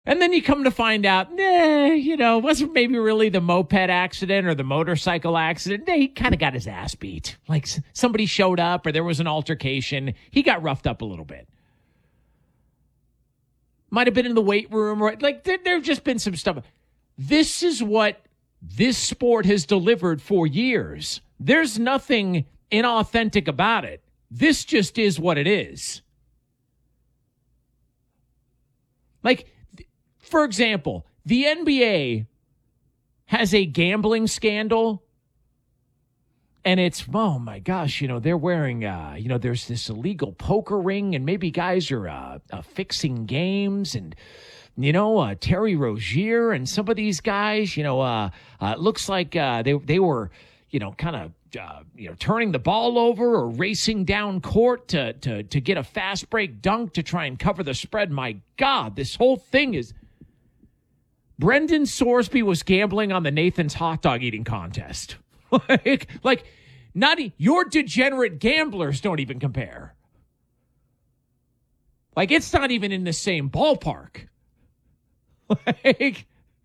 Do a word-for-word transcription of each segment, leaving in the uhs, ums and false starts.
And then you come to find out, nah, you know, it wasn't maybe really the moped accident or the motorcycle accident. Nah, he kind of got his ass beat. Like somebody showed up or there was an altercation. He got roughed up a little bit. Might have been in the weight room. Or, like there, there have just been some stuff. This is what this sport has delivered for years. There's nothing inauthentic about it. This just is what it is. Like, for example, the N B A has a gambling scandal, and it's, oh my gosh, you know, they're wearing, uh, you know, there's this illegal poker ring, and maybe guys are uh, uh, fixing games, and, you know, uh, Terry Rozier and some of these guys, you know, uh, uh, it looks like uh, they they were, you know, kind of, uh, you know, turning the ball over or racing down court to to to get a fast break dunk to try and cover the spread. My God, this whole thing is. Brendan Sorsby was gambling on the Nathan's hot dog eating contest. like, like, not e- your degenerate gamblers don't even compare. Like, it's not even in the same ballpark. Like,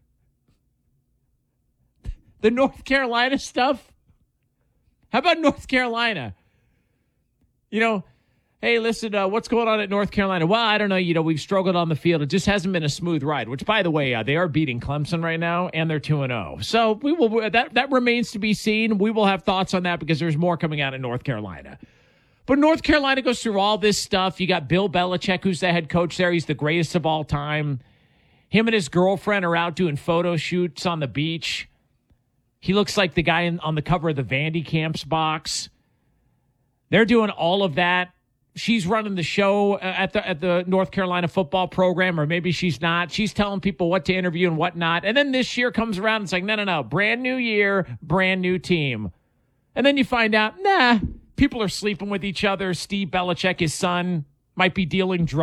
the North Carolina stuff. How about North Carolina? You know, hey, listen, uh, what's going on at North Carolina? Well, I don't know. You know, we've struggled on the field. It just hasn't been a smooth ride, which, by the way, uh, they are beating Clemson right now, and they're two and oh. So we will that, that remains to be seen. We will have thoughts on that because there's more coming out in North Carolina. But North Carolina goes through all this stuff. You got Bill Belichick, who's the head coach there. He's the greatest of all time. Him and his girlfriend are out doing photo shoots on the beach. He looks like the guy in, on the cover of the Vandy Camps box. They're doing all of that. She's running the show at the at the North Carolina football program, or maybe she's not. She's telling people what to interview and what not. And then this year comes around and it's like, no, no, no. Brand new year, brand new team. And then you find out, nah, people are sleeping with each other. Steve Belichick, his son, might be dealing drugs.